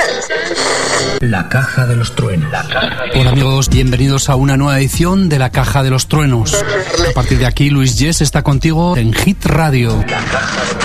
La Caja de los Truenos. Hola amigos, bienvenidos a una nueva edición de La Caja de los Truenos. A partir de aquí, Luis Yes está contigo en Hit Radio. La Caja de los